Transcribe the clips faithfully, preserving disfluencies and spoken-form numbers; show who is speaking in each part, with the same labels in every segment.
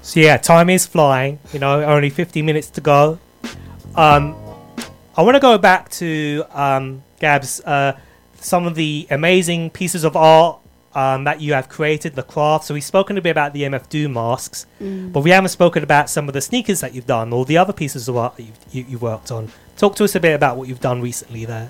Speaker 1: So yeah, time is flying. You know, only fifty minutes to go. Um, I want to go back to um, Gabs. Uh, some of the amazing pieces of art um, that you have created, the craft. So we've spoken a bit about the M F Doom masks,
Speaker 2: Mm.
Speaker 1: but we haven't spoken about some of the sneakers that you've done or the other pieces of art that you've, you, you worked on. Talk to us a bit about what you've done recently there.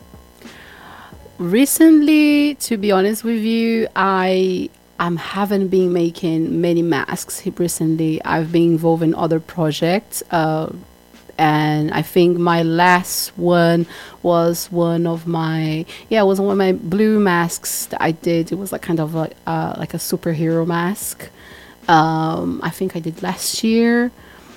Speaker 2: Recently, to be honest with you, I I haven't been making many masks recently. I've been involved in other projects, uh, and I think my last one was one of my yeah, it was one of my blue masks that I did. It was like kind of like uh, like a superhero mask. Um, I think I did last year.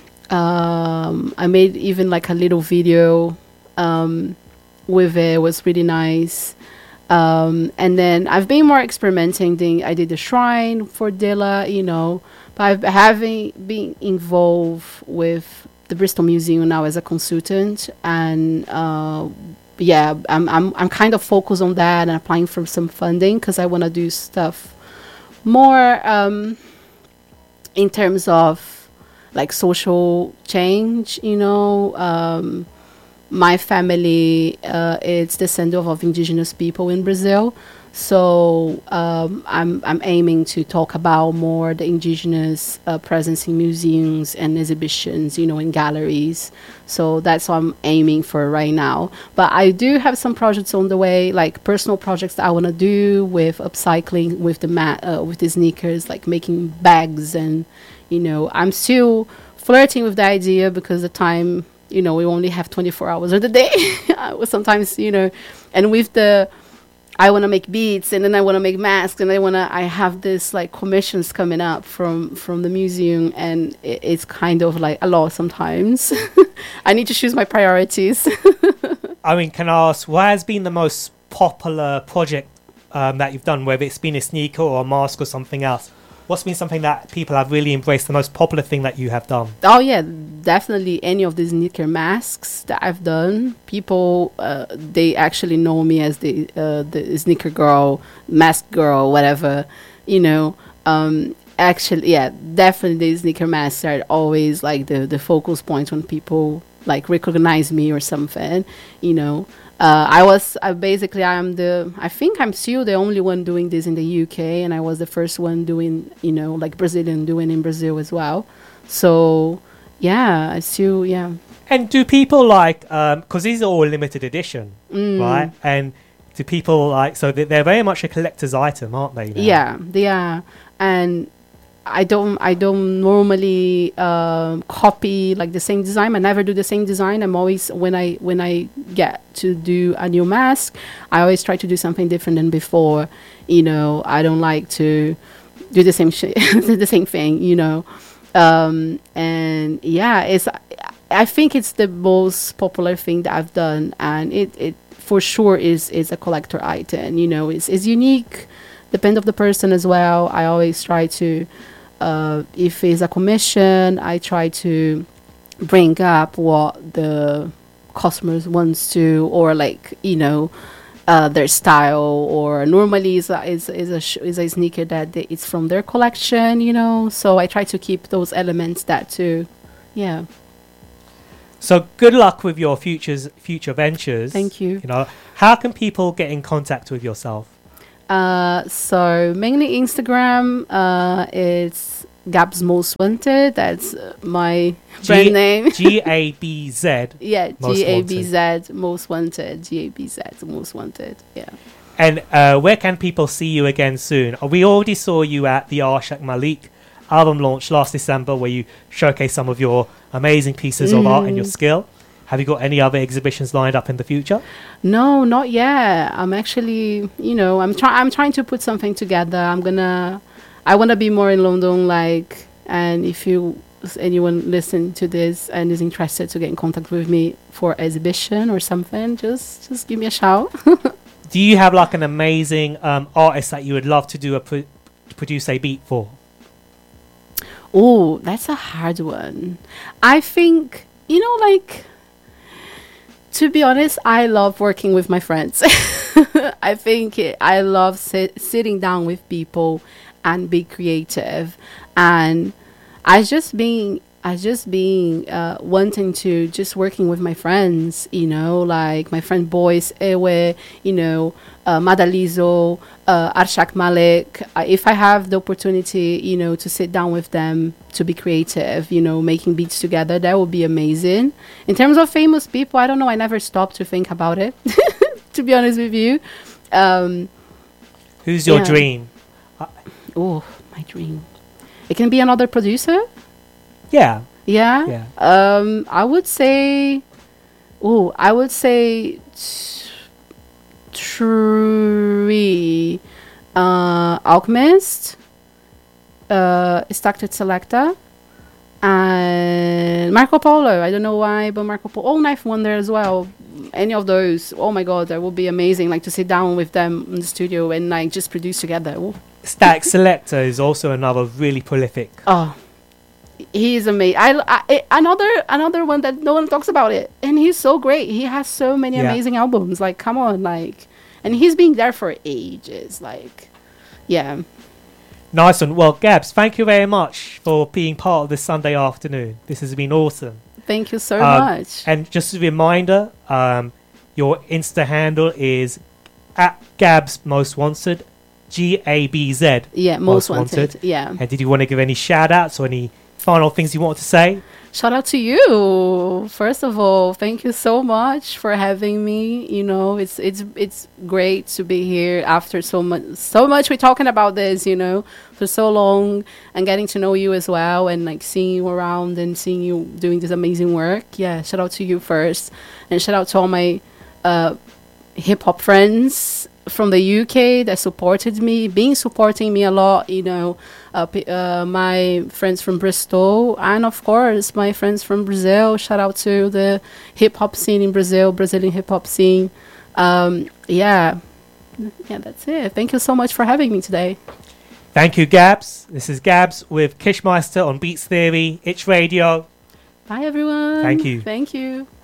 Speaker 2: Um, I made even like a little video um, with it. It was really nice. Um, and then I've been more experimenting. Thing I did the shrine for Dilla, you know, but I've having been involved with the Bristol Museum now as a consultant, and uh, yeah, I'm I'm I'm kind of focused on that and applying for some funding because I want to do stuff more um, in terms of like social change, you know. Um, My family uh, is descendant of indigenous people in Brazil, so um, I'm I'm aiming to talk about more the indigenous uh, presence in museums and exhibitions, you know, in galleries. So that's what I'm aiming for right now. But I do have some projects on the way, like personal projects that I want to do with upcycling, with the mat, uh, with the sneakers, like making bags, and you know, I'm still flirting with the idea because the time. You know, we only have twenty-four hours of the day. Sometimes, you know, and with the, I want to make beats, and then I want to make masks, and I want to, I have this like commissions coming up from, from the museum, and it, it's kind of like a lot sometimes. I need to choose my priorities.
Speaker 1: I mean, can I ask, what has been the most popular project um, that you've done, whether it's been a sneaker or a mask or something else? What's been something that people have really embraced, the most popular thing that you have done?
Speaker 2: Oh, yeah, definitely any of the sneaker masks that I've done. People, uh, they actually know me as the uh, the sneaker girl, mask girl, whatever, you know. Um, actually, yeah, definitely the sneaker masks are always like the, the focus point when people like recognize me or something, you know. Uh, I was uh, basically I'm the I think I'm still the only one doing this in the U K, and I was the first one doing, you know, like Brazilian doing in Brazil as well. So yeah, I still yeah.
Speaker 1: And do people like um because these are all limited edition,
Speaker 2: Mm.
Speaker 1: right? And do people like so they- they're very much a collector's item, aren't they? Now?
Speaker 2: Yeah, they are, and I don't I don't normally um, copy like the same design. I never do the same design. I'm always when I when I get to do a new mask, I always try to do something different than before. You know, I don't like to do the same shit, the same thing. You know, um, and yeah, it's I think it's the most popular thing that I've done, and it it for sure is is a collector item. You know, it's it's unique. Depend of the person as well. I always try to, uh, if it's a commission, I try to bring up what the customers wants to, or like you know, uh, their style. Or normally is a is is a sh- is a sneaker that they, it's from their collection, you know. So I try to keep those elements that too, yeah.
Speaker 1: So good luck with your futures future ventures.
Speaker 2: Thank you.
Speaker 1: You know, how can people get in contact with yourself?
Speaker 2: Uh, so mainly Instagram. Uh, it's Gabs Most Wanted. That's uh, my brand
Speaker 1: G-
Speaker 2: name.
Speaker 1: G A B Z.
Speaker 2: Yeah,
Speaker 1: Most
Speaker 2: G A B Z Most Wanted. G A B Z Most Wanted. Yeah.
Speaker 1: And uh, where can people see you again soon? Uh, We already saw you at the Arshak Malik album launch last December, where you showcased some of your amazing pieces of art and your
Speaker 2: Mm.
Speaker 1: skill. Have you got any other exhibitions lined up in the future?
Speaker 2: No, not yet. I'm actually, you know, I'm trying. I'm trying to put something together. I'm gonna. I want to be more in London, like. And if you, if anyone listen to this and is interested to get in contact with me for exhibition or something, just just give me a shout.
Speaker 1: Do you have like an amazing um, artist that you would love to do a pro- produce a beat for?
Speaker 2: Oh, that's a hard one. I think, you know, like, to be honest, I love working with my friends. I think it, I love sit, sitting down with people and be creative. And I just being I just being uh, wanting to just working with my friends, you know, like my friend Boyce Ewe, you know, uh, Madalizo, uh, Arshak Malik. Uh, if I have the opportunity, you know, to sit down with them to be creative, you know, making beats together, that would be amazing. In terms of famous people, I don't know. I never stopped to think about it, to be honest with you. Um,
Speaker 1: Who's your
Speaker 2: yeah.
Speaker 1: dream?
Speaker 2: Oh, my dream. It can be another producer.
Speaker 1: Yeah.
Speaker 2: Yeah.
Speaker 1: Yeah.
Speaker 2: Um, I would say, oh, I would say t- three. Uh, Alchemist, uh, Started Selecta, and Marco Polo. I don't know why, but Marco Polo. Oh, Knife Wonder as well. Any of those. Oh my God, that would be amazing. Like to sit down with them in the studio and like just produce together. Ooh.
Speaker 1: Static Selector is also another really prolific.
Speaker 2: Oh. He is amazing. I, I, I- another another one that no one talks about it, and he's so great. He has so many
Speaker 1: Yeah.
Speaker 2: amazing albums. Like, come on, like, and he's been there for ages. Like, yeah,
Speaker 1: Nice one. Well, Gabs, thank you very much for being part of this Sunday afternoon. This has been awesome.
Speaker 2: thank you so
Speaker 1: Um,
Speaker 2: much.
Speaker 1: And just a reminder, um, your Insta handle is at Gabs Most Wanted, G A B Z.
Speaker 2: Yeah,
Speaker 1: Most
Speaker 2: most wanted.
Speaker 1: Wanted.
Speaker 2: Yeah.
Speaker 1: And did you want to give any shout outs or any final things you want to say?
Speaker 2: Shout out to you. First of all, thank you so much for having me. You know, it's it's it's great to be here after so much so much we're talking about this, you know, for so long, and getting to know you as well, and like seeing you around and seeing you doing this amazing work. Yeah, shout out to you first, and shout out to all my uh hip hop friends from the U K that supported me, been supporting me a lot, you know, uh, p- uh, my friends from Bristol, and of course my friends from Brazil. Shout out to the hip hop scene in Brazil, Brazilian hip hop scene. Um, yeah, yeah, that's it. Thank you so much for having me today.
Speaker 1: Thank you, Gabs. This is Gabs with Kishmeister on Beats Theory, Itch Radio.
Speaker 2: Bye, everyone.
Speaker 1: Thank you.
Speaker 2: Thank you.